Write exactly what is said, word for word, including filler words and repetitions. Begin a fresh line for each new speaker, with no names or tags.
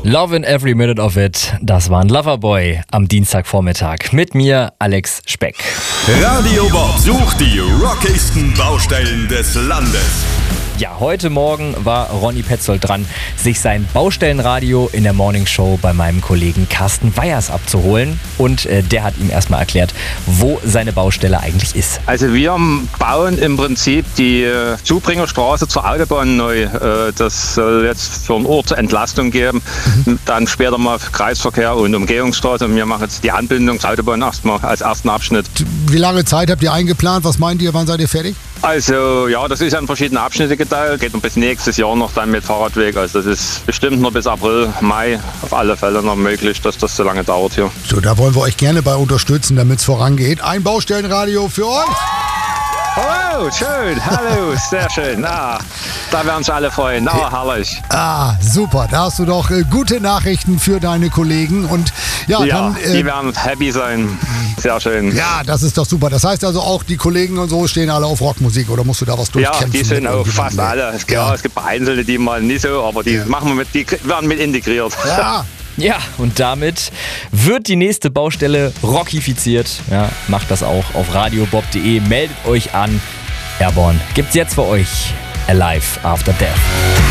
Lovin' Every Minute of It, das war ein Loverboy am Dienstagvormittag. Mit mir, Alex Speck.
Radio Bob sucht die rockigsten Baustellen des Landes.
Ja, heute Morgen war Ronny Petzold dran, sich sein Baustellenradio in der Morningshow bei meinem Kollegen Carsten Weyers abzuholen. Und äh, der hat ihm erstmal erklärt, wo seine Baustelle eigentlich ist.
Also wir bauen im Prinzip die äh, Zubringerstraße zur Autobahn neu. Äh, das soll jetzt für den Ort Entlastung geben. Mhm. Dann später mal Kreisverkehr und Umgehungsstraße. Und wir machen jetzt die Anbindung zur Autobahn erstmal als ersten Abschnitt.
Wie lange Zeit habt ihr eingeplant? Was meint ihr, wann seid ihr fertig?
Also ja, das ist ja in verschiedene Abschnitte geteilt. Geht noch bis nächstes Jahr noch dann mit Fahrradweg. Also das ist bestimmt noch bis April, Mai auf alle Fälle noch möglich, dass das so lange dauert hier.
So, da wollen wir euch gerne bei unterstützen, damit es vorangeht. Ein Baustellenradio für euch.
Hallo, schön, hallo, sehr schön. Ah, da werden sich alle freuen. Ah, herrlich.
Ah, super. Da hast du doch äh, gute Nachrichten für deine Kollegen. Und ja,
ja
dann, äh,
die werden happy sein. Sehr schön.
Ja, das ist doch super. Das heißt also auch, die Kollegen und so stehen alle auf Rockmusik oder musst du da was durchkämpfen?
Ja, die sind auch fast alle. Es, ja. Ja, es gibt Einzelne, die mal nicht so, aber die, ja. machen wir mit, die werden mit integriert.
Ja.
Ja, und damit wird die nächste Baustelle rockifiziert. Ja, macht das auch auf radio bob punkt de. Meldet euch an. Airborne gibt's jetzt für euch. Alive After Death.